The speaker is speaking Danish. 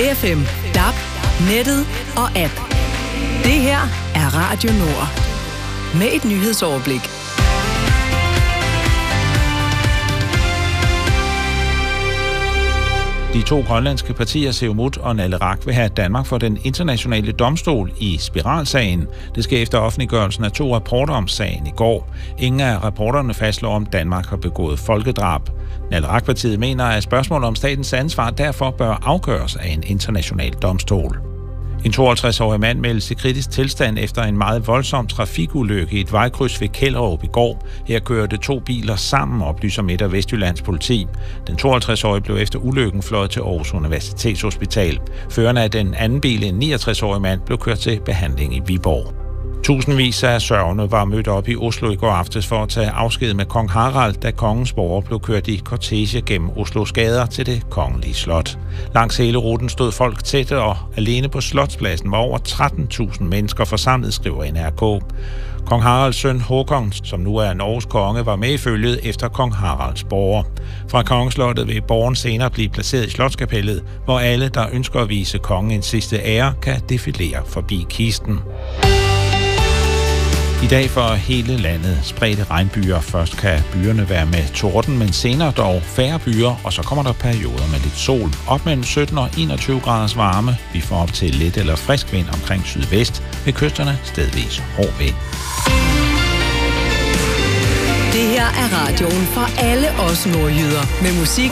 FM, DAB, nettet og app. Det her er Radio Nord. Med et nyhedsoverblik. De to grønlandske partier, Siumut og Naleraq, vil have Danmark for den internationale domstol i spiralsagen. Det sker efter offentliggørelsen af 2 rapporter om sagen i går. Ingen af rapporterne fastslår, om Danmark har begået folkedrab. Naleraq-partiet mener, at spørgsmålet om statens ansvar derfor bør afgøres af en international domstol. En 52-årig mand meldes i kritisk tilstand efter en meget voldsom trafikulykke i et vejkryds ved Kjellerup i går. Her kørte 2 biler sammen, oplyser Midt- og Vestjyllands politi. Den 52-årige blev efter ulykken fløjet til Aarhus Universitetshospital. Føreren af den anden bil, en 69-årig mand, blev kørt til behandling i Viborg. Tusindvis af sørgende var mødt op i Oslo i går aftes for at tage afsked med kong Harald, da kongens borger blev kørt i kortege gennem Oslos gader til det kongelige slot. Langs hele ruten stod folk tæt, og alene på Slotspladsen var over 13.000 mennesker forsamlet, skriver NRK. Kong Haralds søn Håkon, som nu er Norges konge, var med i følget efter kong Haralds borger. Fra kongeslottet vil borgeren senere blive placeret i Slotskapellet, hvor alle, der ønsker at vise kongen en sidste ære, kan defilere forbi kisten. I dag for hele landet spredte regnbyer. Først kan byerne være med torden, men senere dog færre byer, og så kommer der perioder med lidt sol. Op mellem 17 og 21 graders varme. Vi får op til let eller frisk vind omkring sydvest. Ved kysterne stedvis hård vind. Det her er radioen for alle os nordjyder. Med musik